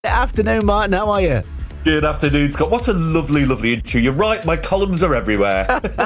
Afternoon, Martin. How are you? Good afternoon, Scott. What a lovely, lovely intro. You're right, my columns are everywhere.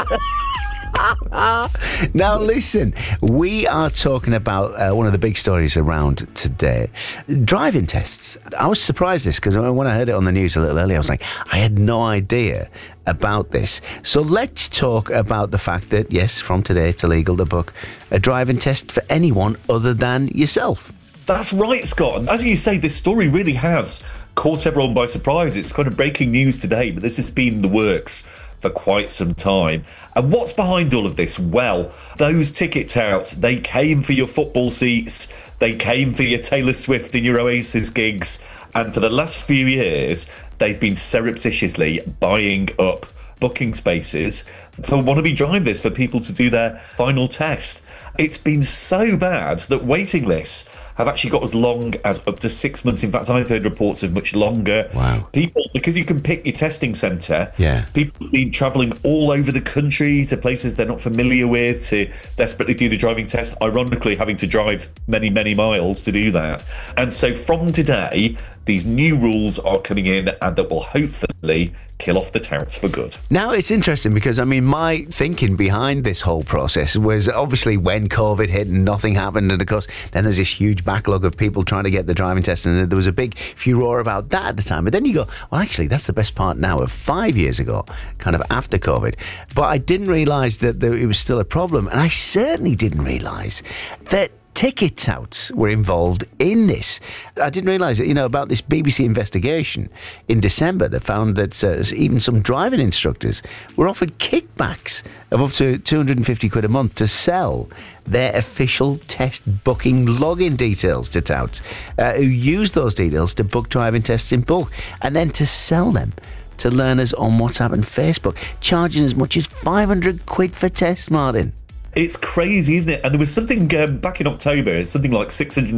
Now, listen, we are talking about one of the big stories around today, driving tests. I was surprised this because when I heard it on the news a little earlier, I was like, I had no idea about this. So let's talk about the fact that, yes, from today it's illegal to book a driving test for anyone other than yourself. That's right, Scott. And as you say, this story really has caught everyone by surprise. It's kind of breaking news today, but this has been in the works for quite some time. And what's behind all of this? Well, those ticket touts, they came for your football seats, they came for your Taylor Swift and your Oasis gigs, and for the last few years, they've been surreptitiously buying up booking spaces for wannabe drivers, for people to do their final test. It's been so bad that waiting lists have actually got as long as up to 6 months. In fact, I've heard reports of much longer. Wow. People, because you can pick your testing centre, Yeah. people have been travelling all over the country to places they're not familiar with to desperately do the driving test, ironically having to drive many, many miles to do that. And so from today, these new rules are coming in and that will hopefully kill off the touts for good. Now, it's interesting because, I mean, my thinking behind this whole process was obviously when COVID hit and nothing happened. And of course, then there's this huge backlog of people trying to get the driving test. And there was a big furore about that at the time. But then you go, well, actually, that's the best part now of 5 years ago, kind of after COVID. But I didn't realise that it was still a problem. And I certainly didn't realise that ticket touts were involved in this. I didn't realise that, about this BBC investigation in December that found that even some driving instructors were offered kickbacks of up to 250 quid a month to sell their official test booking login details to touts who use those details to book driving tests in bulk and then to sell them to learners on WhatsApp and Facebook, charging as much as 500 quid for tests, Martin. It's crazy, isn't it? And there was something back in October, something like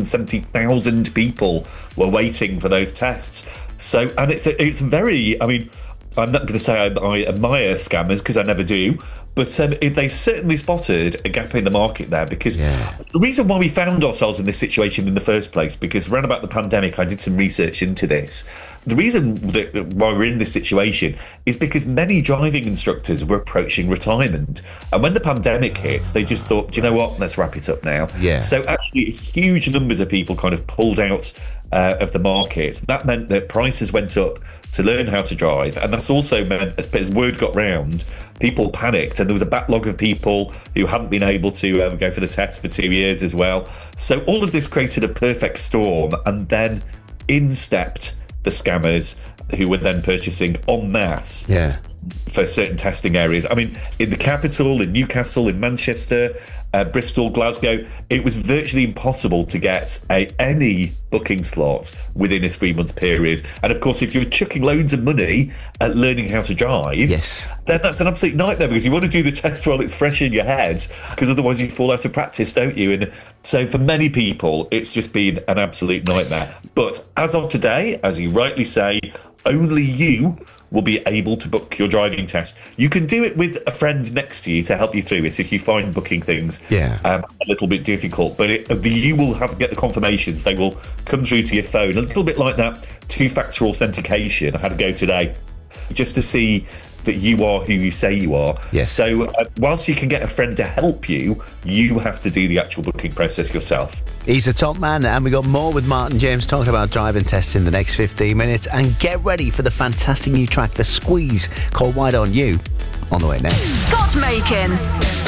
670,000 people were waiting for those tests. So, and it's very, I mean, I'm not going to say I admire scammers because I never do, but they certainly spotted a gap in the market there because the reason why we found ourselves in this situation in the first place, because around about the pandemic, I did some research into this. The reason why we're in this situation is because many driving instructors were approaching retirement. And when the pandemic hit, they just thought, do you know what, let's wrap it up now. Yeah. So actually, huge numbers of people kind of pulled out of the market. That meant that prices went up to learn how to drive, and that's also meant, as word got round, people panicked, and there was a backlog of people who hadn't been able to go for the test for 2 years as well. So all of this created a perfect storm, and then in stepped the scammers who were then purchasing en masse for certain testing areas. I mean, in the capital, in Newcastle, in Manchester, Bristol, Glasgow, it was virtually impossible to get any booking slot within a 3-month period. And of course, if you're chucking loads of money at learning how to drive, then that's an absolute nightmare because you want to do the test while it's fresh in your head, because otherwise you fall out of practice, don't you? And so for many people, it's just been an absolute nightmare. But as of today, as you rightly say, only you will be able to book your driving test. You can do it with a friend next to you to help you through it if you find booking things a little bit difficult. But you will get the confirmations. They will come through to your phone, a little bit like that two-factor authentication. I had to go today just to see that you are who you say you are. Yes. So whilst you can get a friend to help you, you have to do the actual booking process yourself. He's a top man, and we got more with Martin James talking about driving tests in the next 15 minutes. And get ready for the fantastic new track for Squeeze called Why Don't You on the way next. Scott Makin.